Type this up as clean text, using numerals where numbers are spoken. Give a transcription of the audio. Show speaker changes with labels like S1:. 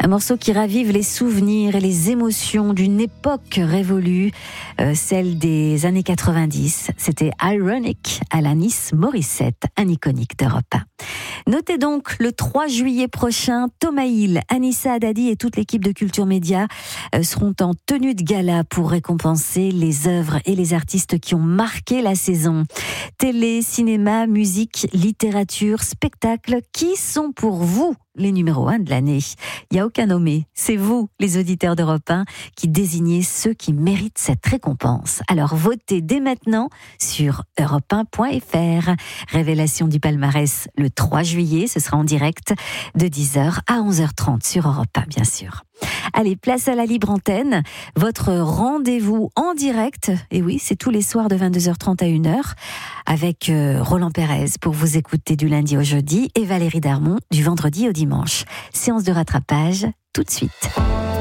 S1: Un morceau qui ravive les souvenirs et les émotions d'une époque révolue, celle des années 90. C'était Ironic, Alanis Morissette, un iconique d'Europe 1. Notez donc le 3 juillet prochain, Thomas Hill, Anissa Haddadi et toute l'équipe de Culture Média seront en tenue de gala pour récompenser les œuvres et les artistes qui ont marqué la saison. Télé, cinéma, musique, littérature, spectacle, qui sont pour vous les numéros 1 de l'année? Il n'y a aucun nommé. C'est vous, les auditeurs d'Europe 1, qui désignez ceux qui méritent cette récompense. Alors votez dès maintenant sur europe1.fr. Révélation du palmarès le 3 juillet. Ce sera en direct de 10h à 11h30 sur Europe 1, bien sûr. Allez, place à la libre antenne. Votre rendez-vous en direct, et oui, c'est tous les soirs de 22h30 à 1h, avec Roland Pérez pour vous écouter du lundi au jeudi et Valérie Darmon du vendredi au dimanche. Séance de rattrapage tout de suite.